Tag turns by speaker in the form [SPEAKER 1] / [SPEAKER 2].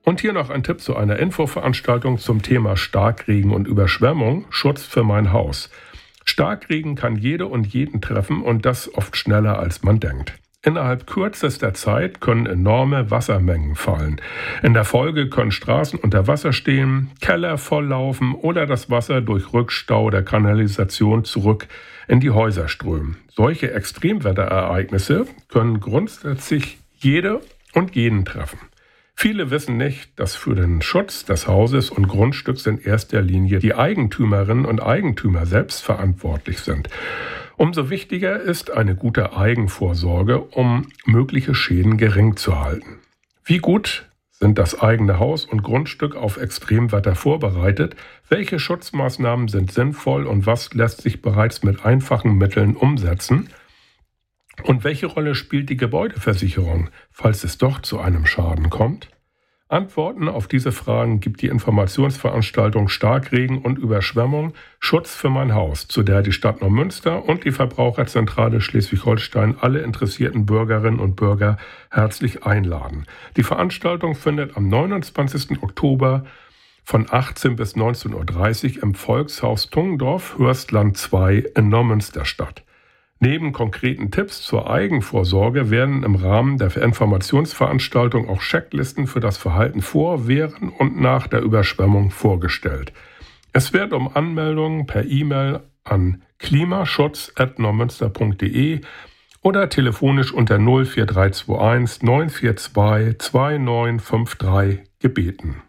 [SPEAKER 1] Und hier noch ein Tipp zu einer Infoveranstaltung zum Thema Starkregen und Überschwemmung, Schutz für mein Haus. Starkregen kann jede und jeden treffen und das oft schneller als man denkt. Innerhalb kürzester Zeit können enorme Wassermengen fallen. In der Folge können Straßen unter Wasser stehen, Keller volllaufen oder das Wasser durch Rückstau der Kanalisation zurück in die Häuser strömen. Solche Extremwetterereignisse können grundsätzlich jede und jeden treffen. Viele wissen nicht, dass für den Schutz des Hauses und Grundstücks in erster Linie die Eigentümerinnen und Eigentümer selbst verantwortlich sind. Umso wichtiger ist eine gute Eigenvorsorge, um mögliche Schäden gering zu halten. Wie gut sind das eigene Haus und Grundstück auf Extremwetter vorbereitet? Welche Schutzmaßnahmen sind sinnvoll und was lässt sich bereits mit einfachen Mitteln umsetzen? Und welche Rolle spielt die Gebäudeversicherung, falls es doch zu einem Schaden kommt? Antworten auf diese Fragen gibt die Informationsveranstaltung Starkregen und Überschwemmung Schutz für mein Haus, zu der die Stadt Neumünster und die Verbraucherzentrale Schleswig-Holstein alle interessierten Bürgerinnen und Bürger herzlich einladen. Die Veranstaltung findet am 29. Oktober von 18 bis 19.30 Uhr im Volkshaus Tungendorf, Hörstland 2 in Neumünster statt. Neben konkreten Tipps zur Eigenvorsorge werden im Rahmen der Informationsveranstaltung auch Checklisten für das Verhalten vor, während und nach der Überschwemmung vorgestellt. Es wird um Anmeldungen per E-Mail an klimaschutz@neumünster.de oder telefonisch unter 04321 942 2953 gebeten.